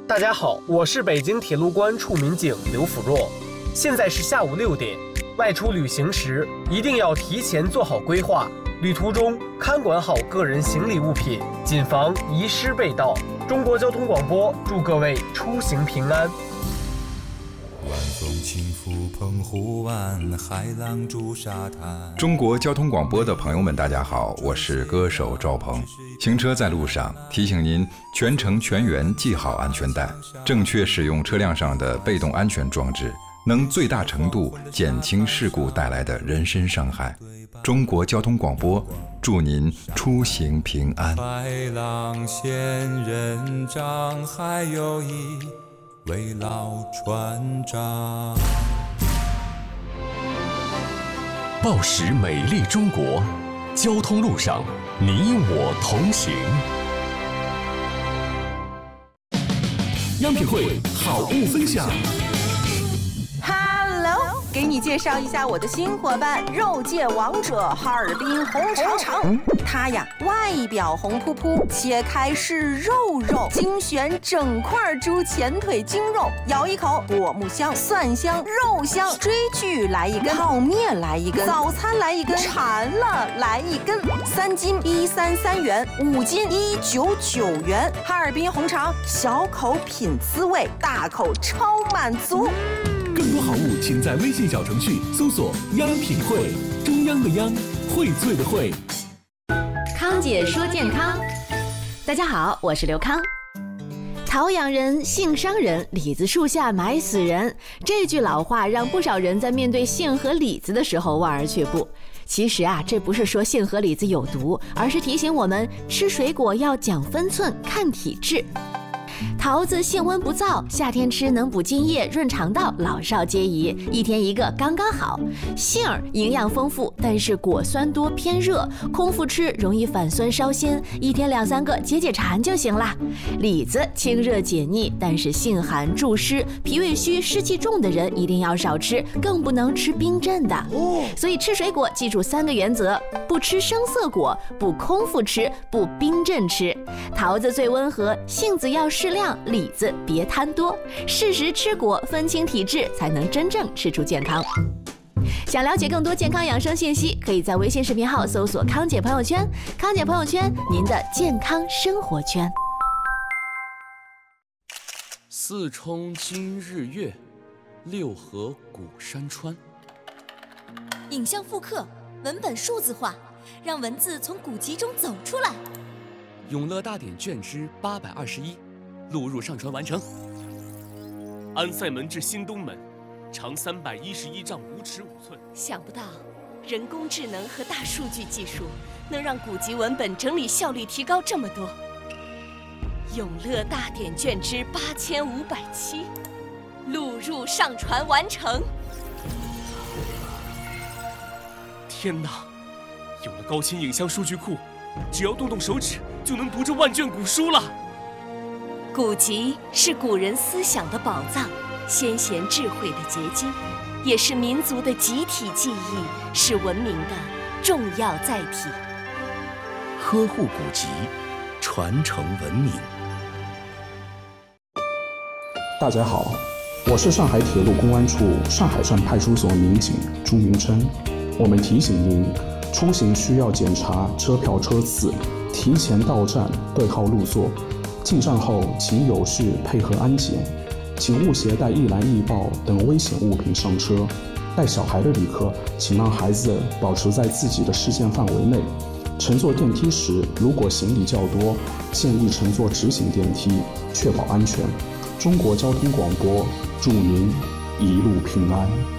大家好，我是北京铁路关处民警刘辅若。现在是下午6点，外出旅行时一定要提前做好规划，旅途中看管好个人行李物品，谨防遗失被盗。中国交通广播祝各位出行平安。 晚风轻拂澎湖湾，海浪逐沙滩。 中国交通广播的朋友们，大家好，我是歌手赵鹏。行车在路上，提醒您全程全员系好安全带，正确使用车辆上的被动安全装置，能最大程度减轻事故带来的人身伤害。中国交通广播祝您出行平安。 白浪仙人掌，还有一位老船长。 报时美丽中国，交通路上你我同行。央品汇好物分享。 Hello， 给你介绍一下我的新伙伴——肉界王者哈尔滨红肠。它呀，外表红扑扑，切开是肉，精选整块猪前腿精肉，咬一口，果木香、蒜香、肉香，追剧来一根，泡面来一根，早餐来一根，馋了来一根。3斤133元，5斤199元。哈尔滨红肠，小口品滋味，大口超满足。 更多好物，请在微信小程序搜索“央品汇”，中央的央，荟萃的荟。 康姐说健康，大家好，我是刘康。桃养人，性伤人，李子树下埋死人。这句老话让不少人在面对杏和李子的时候望而却步。其实啊，这不是说杏和李子有毒，而是提醒我们吃水果要讲分寸，看体质。桃子性温不燥，夏天吃能补津液、润肠道，老少皆宜，一天一个刚刚好。杏儿营养丰富，但是果酸多偏热，空腹吃容易反酸烧心，一天2、3个解馋就行了。李子清热解腻，但是性寒助湿，脾胃虚、湿气重的人一定要少吃，更不能吃冰镇的。所以吃水果记住3个原则：不吃生色果，不空腹吃，不冰镇吃。桃子最温和，杏子要适量，李子别贪多，适时吃果，分清体质，才能真正吃出健康。想了解更多健康养生信息，可以在微信视频号搜索“康姐朋友圈”，康姐朋友圈，您的健康生活圈。 4冲今日月，6合古山川。 影像复刻，文本数字化，让文字从古籍中走出来。 永乐大典卷之821，录入上传完成。安塞门至新东门，长311丈5尺5寸。 想不到，人工智能和大数据技术能让古籍文本整理效率提高这么多。永乐大典卷之8507，录入上传完成。 天哪！有了高清影像数据库，只要动动手指就能读这万卷古书了。 古籍是古人思想的宝藏，先贤智慧的结晶，也是民族的集体记忆，是文明的重要载体。 呵护古籍，传承文明。 大家好，我是上海铁路公安处上海站派出所民警朱明琛。我们提醒您，出行需要检查车票车次，提前到站对号入座。进站后，请有序配合安检，请勿携带易燃易爆等危险物品上车。带小孩的旅客，请让孩子保持在自己的视线范围内。乘坐电梯时，如果行李较多，建议乘坐直行电梯，确保安全。中国交通广播祝您一路平安。